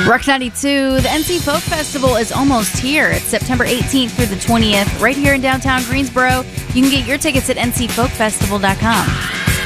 Rock 92, the NC Folk Festival is almost here. It's September 18th through the 20th, right here in downtown Greensboro. You can get your tickets at ncfolkfestival.com.